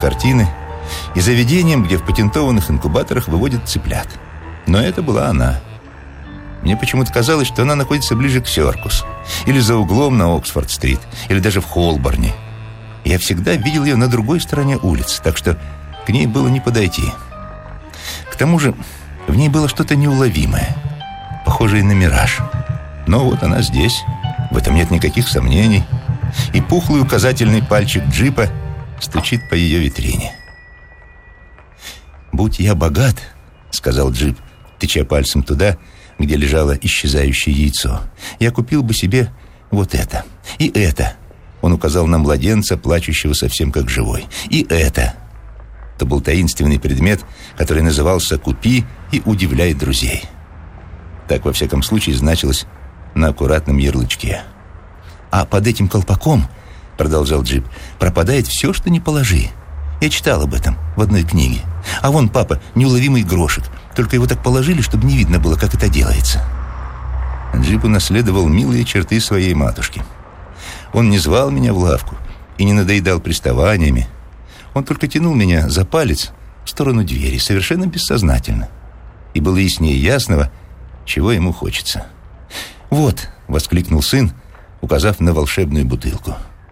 картины и заведением, где в патентованных инкубаторах выводят цыплят. Но это была она. Мне почему-то казалось, что она находится ближе к Серкус, или за углом на Оксфорд-стрит, или даже в Холборне. Я всегда видел ее на другой стороне улицы, так что к ней было не подойти. К тому же в ней было что-то неуловимое, похожее на мираж. Но вот она здесь, в этом нет никаких сомнений, и пухлый указательный пальчик джипа стучит по ее витрине. «Будь я богат, — сказал джип, тыча пальцем туда, где лежало исчезающее яйцо, — я купил бы себе вот это и это». Он указал на младенца, плачущего совсем как живой. «И это». Это был таинственный предмет, который назывался «Купи и удивляй друзей». Так, во всяком случае, значилось на аккуратном ярлычке. «А под этим колпаком, — продолжал джип, — пропадает все, что не положи. Я читал об этом в одной книге. А вон, папа, неуловимый грошек. Только его так положили, чтобы не видно было, как это делается». Джип унаследовал милые черты своей матушки. Он не звал меня в лавку и не надоедал приставаниями. Он только тянул меня за палец в сторону двери, совершенно бессознательно. И было яснее ясного, чего ему хочется. «Вот», — воскликнул сын, указав на волшебную бутылку.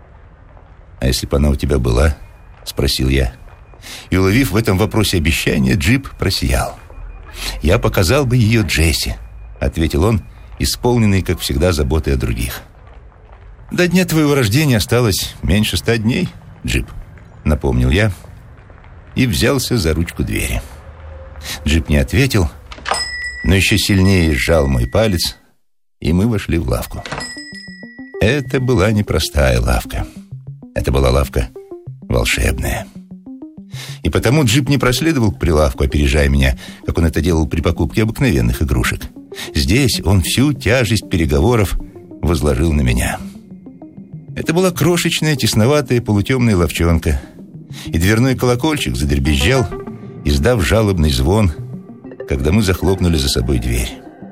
«А если бы она у тебя была?» — спросил я. И, уловив в этом вопросе обещание, джип просиял. «Я показал бы ее Джесси», — ответил он, исполненный, как всегда, заботой о других. «До дня твоего рождения осталось меньше 100 дней, джип», — напомнил я и взялся за ручку двери. Джип не ответил, но еще сильнее сжал мой палец, и мы вошли в лавку. Это была непростая лавка. Это была лавка волшебная. И потому джип не проследовал к прилавку, опережая меня, как он это делал при покупке обыкновенных игрушек. Здесь он всю тяжесть переговоров возложил на меня. Это была крошечная, тесноватая, полутемная лавчонка, и дверной колокольчик задребезжал, издав жалобный звон, когда мы захлопнули за собой дверь.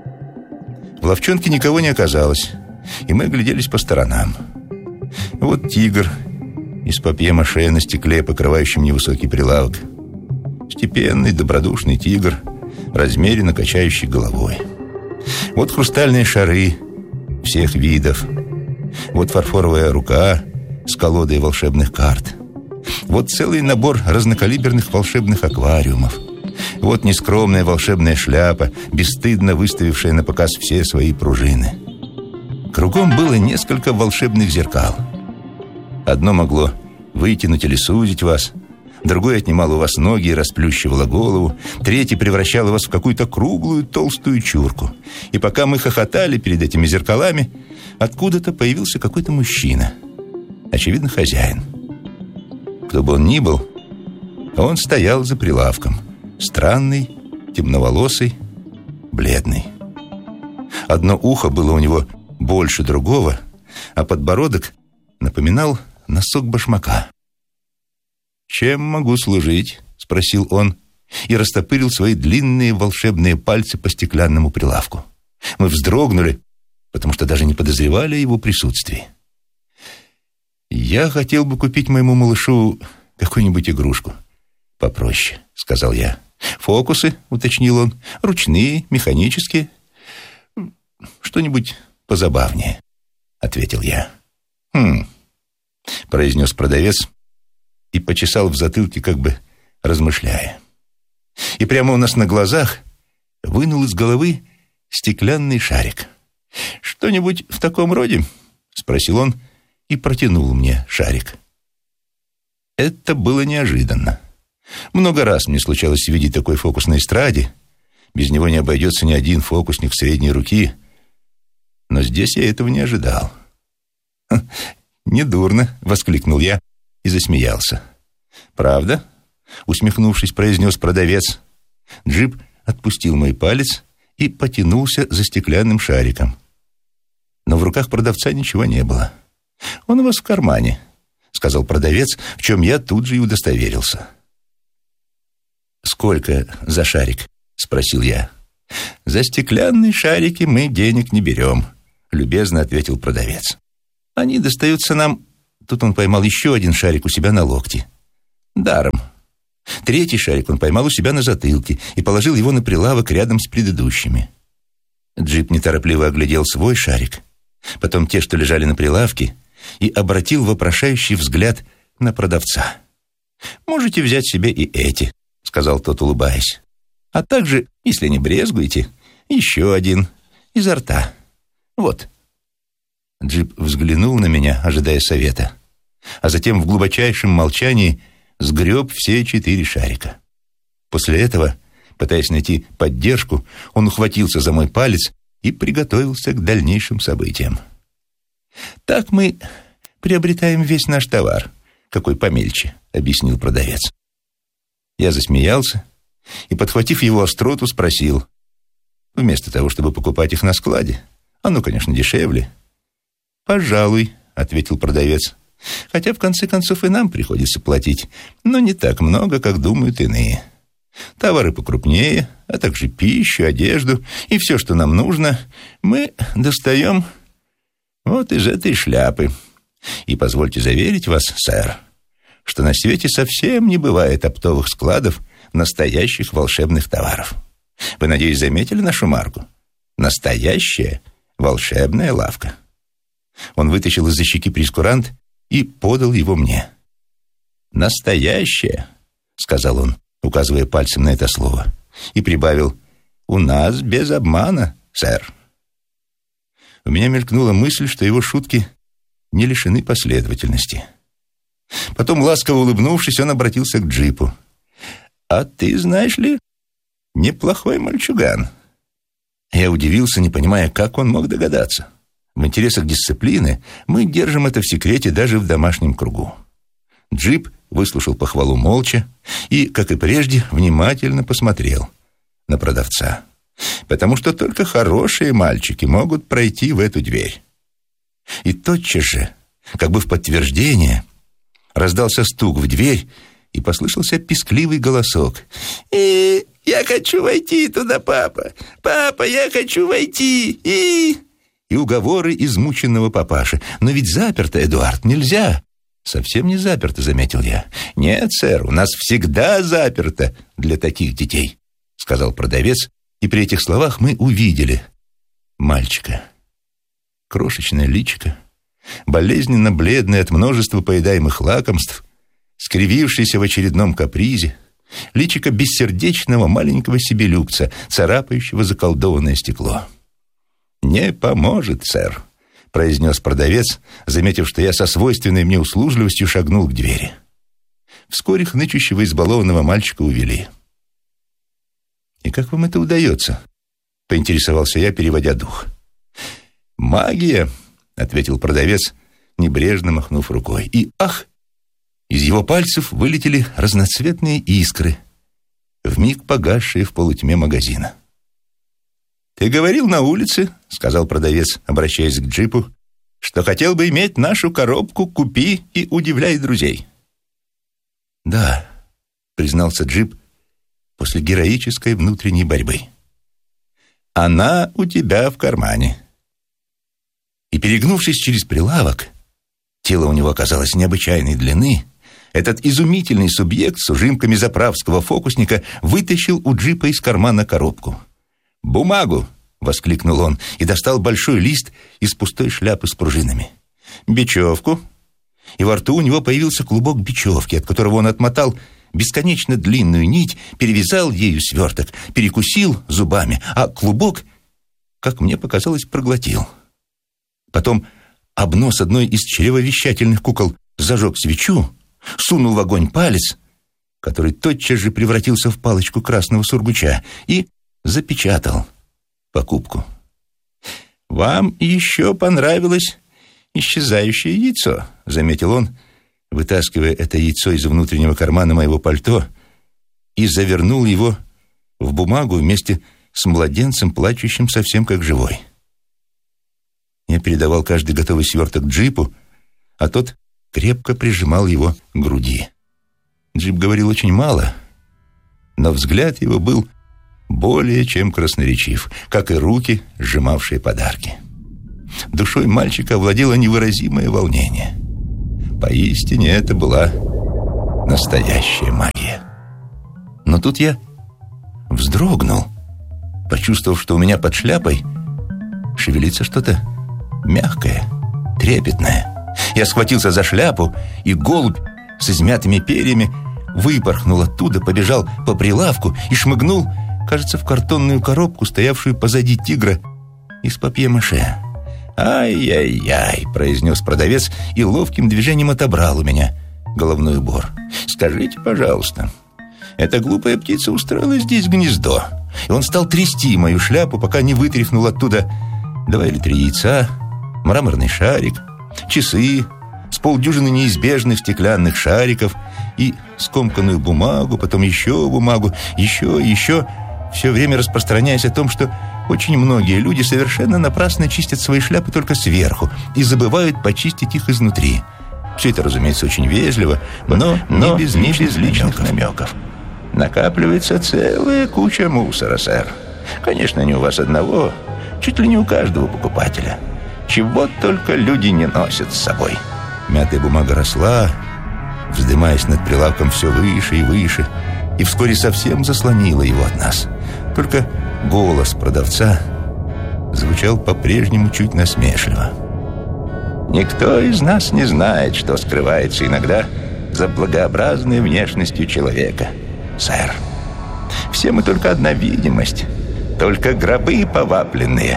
В лавчонке никого не оказалось, и мы огляделись по сторонам. Вот тигр из папье-маше на стекле, покрывающем невысокий прилавок. Степенный, добродушный тигр, размеренно качающий головой. Вот хрустальные шары всех видов. Вот фарфоровая рука с колодой волшебных карт. Вот целый набор разнокалиберных волшебных аквариумов. Вот нескромная волшебная шляпа, бесстыдно выставившая на показ все свои пружины. Кругом было несколько волшебных зеркал. Одно могло вытянуть или сузить вас, другое отнимало у вас ноги и расплющивало голову, третье превращало вас в какую-то круглую толстую чурку. И пока мы хохотали перед этими зеркалами, откуда-то появился какой-то мужчина, очевидно, хозяин. Кто бы он ни был, он стоял за прилавком, странный, темноволосый, бледный. Одно ухо было у него больше другого, а подбородок напоминал носок башмака. «Чем могу служить?» — спросил он и растопырил свои длинные волшебные пальцы по стеклянному прилавку. Мы вздрогнули, потому что даже не подозревали о его присутствии. «Я хотел бы купить моему малышу какую-нибудь игрушку попроще», — сказал я. «Фокусы», — уточнил он, — «ручные, механические, что-нибудь позабавнее», — ответил я. «Хм», — произнес продавец и почесал в затылке, как бы размышляя. И прямо у нас на глазах вынул из головы стеклянный шарик. «Что-нибудь в таком роде?» — спросил он и протянул мне шарик. Это было неожиданно. Много раз мне случалось видеть такой фокус на эстраде. Без него не обойдется ни один фокусник средней руки. Но здесь я этого не ожидал. «Недурно!» — воскликнул я и засмеялся. «Правда?» — усмехнувшись, произнес продавец. Джип отпустил мой палец и потянулся за стеклянным шариком. Но в руках продавца ничего не было. «Он у вас в кармане», — сказал продавец, в чем я тут же и удостоверился. «Сколько за шарик?» — спросил я. «За стеклянные шарики мы денег не берем», — любезно ответил продавец. «Они достаются нам...» Тут он поймал еще один шарик у себя на локте. Даром. Третий шарик он поймал у себя на затылке и положил его на прилавок рядом с предыдущими. Джип неторопливо оглядел свой шарик, потом те, что лежали на прилавке, и обратил вопрошающий взгляд на продавца. «Можете взять себе и эти», — сказал тот, улыбаясь. «А также, если не брезгуете, еще один изо рта. Вот». Джип взглянул на меня, ожидая совета, а затем в глубочайшем молчании сгреб все 4 шарика. После этого, пытаясь найти поддержку, он ухватился за мой палец и приготовился к дальнейшим событиям. «Так мы приобретаем весь наш товар, какой помельче», — объяснил продавец. Я засмеялся и, подхватив его остроту, спросил: «Вместо того, чтобы покупать их на складе, оно, конечно, дешевле». «Пожалуй», — ответил продавец, «хотя в конце концов и нам приходится платить, но не так много, как думают иные. Товары покрупнее, а также пищу, одежду и все, что нам нужно, мы достаем вот из этой шляпы. И позвольте заверить вас, сэр, что на свете совсем не бывает оптовых складов настоящих волшебных товаров. Вы, надеюсь, заметили нашу марку? Настоящая волшебная лавка». Он вытащил из-за щеки прейскурант и подал его мне. «Настоящая», — сказал он, указывая пальцем на это слово, и прибавил: «У нас без обмана, сэр». У меня мелькнула мысль, что его шутки не лишены последовательности. Потом, ласково улыбнувшись, он обратился к Джипу. «А ты, знаешь ли, неплохой мальчуган». Я удивился, не понимая, как он мог догадаться. В интересах дисциплины мы держим это в секрете даже в домашнем кругу. Джип выслушал похвалу молча и, как и прежде, внимательно посмотрел на продавца, потому что только хорошие мальчики могут пройти в эту дверь. И тотчас же, как бы в подтверждение, раздался стук в дверь и послышался пискливый голосок. «Я хочу войти туда, папа! Папа, я хочу войти!» И уговоры измученного папаши. «Но ведь заперто, Эдуард, нельзя!» «Совсем не заперто», — заметил я. «Нет, сэр, у нас всегда заперто для таких детей», — сказал продавец, и при этих словах мы увидели мальчика. Крошечное личико, болезненно бледное от множества поедаемых лакомств, скривившийся в очередном капризе, личико бессердечного маленького себелюбца, царапающего заколдованное стекло. «Не поможет, сэр», — произнес продавец, заметив, что я со свойственной мне услужливостью шагнул к двери. Вскоре хнычущего избалованного мальчика увели. «И как вам это удается?» — поинтересовался я, переводя дух. «Магия», — ответил продавец, небрежно махнув рукой. И ах! Из его пальцев вылетели разноцветные искры, вмиг погасшие в полутьме магазина. «Ты говорил на улице, — сказал продавец, обращаясь к Джипу, — что хотел бы иметь нашу коробку «Купи и удивляй друзей». «Да», — признался Джип после героической внутренней борьбы. «Она у тебя в кармане». И, перегнувшись через прилавок, тело у него оказалось необычайной длины, этот изумительный субъект с ужимками заправского фокусника вытащил у Джипа из кармана коробку. «Бумагу!» — воскликнул он и достал большой лист из пустой шляпы с пружинами. «Бечевку!» И во рту у него появился клубок бечевки, от которого он отмотал бесконечно длинную нить, перевязал ею сверток, перекусил зубами, а клубок, как мне показалось, проглотил. Потом об нос одной из чревовещательных кукол зажег свечу, сунул в огонь палец, который тотчас же превратился в палочку красного сургуча, и запечатал покупку. «Вам еще понравилось исчезающее яйцо», — заметил он, вытаскивая это яйцо из внутреннего кармана моего пальто и завернул его в бумагу вместе с младенцем, плачущим совсем как живой. Я передавал каждый готовый сверток Джипу, а тот крепко прижимал его к груди. Джип говорил очень мало, но взгляд его был более чем красноречив, как и руки, сжимавшие подарки. Душой мальчика овладело невыразимое волнение. Поистине это была настоящая магия. Но тут я вздрогнул, почувствовав, что у меня под шляпой шевелится что-то мягкое, трепетное. Я схватился за шляпу, и голубь с измятыми перьями выпорхнул оттуда, побежал по прилавку и шмыгнул, кажется, в картонную коробку, стоявшую позади тигра из папье-маше. «Ай-яй-яй», — произнес продавец и ловким движением отобрал у меня головной убор. «Скажите, пожалуйста, эта глупая птица устроила здесь гнездо?» И он стал трясти мою шляпу, пока не вытряхнул оттуда 2 или 3 яйца, мраморный шарик, часы, с полдюжины неизбежных стеклянных шариков и скомканную бумагу, потом еще бумагу, еще, все время распространяясь о том, что очень многие люди совершенно напрасно чистят свои шляпы только сверху и забывают почистить их изнутри. Все это, разумеется, очень вежливо, но не без лишних намеков. Накапливается целая куча мусора, сэр. Конечно, не у вас одного, чуть ли не у каждого покупателя. Чего только люди не носят с собой. Мятая бумага росла, вздымаясь над прилавком все выше и выше, и вскоре совсем заслонила его от нас. Только голос продавца звучал по-прежнему чуть насмешливо. «Никто из нас не знает, что скрывается иногда за благообразной внешностью человека, сэр. Все мы только одна видимость, только гробы повапленные».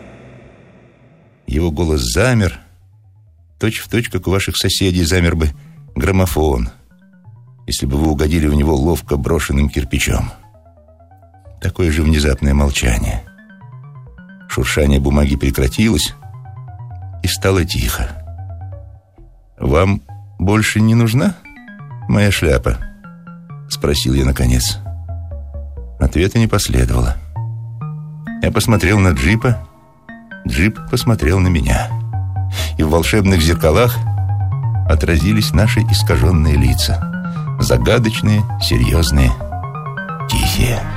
Его голос замер, точь-в-точь, как у ваших соседей замер бы граммофон, если бы вы угодили в него ловко брошенным кирпичом. Такое же внезапное молчание. Шуршание бумаги прекратилось, и стало тихо. «Вам больше не нужна моя шляпа?» — спросил я наконец. Ответа не последовало. Я посмотрел на Джипа, Джип посмотрел на меня. И в волшебных зеркалах отразились наши искаженные лица. Загадочные, серьезные, тихие.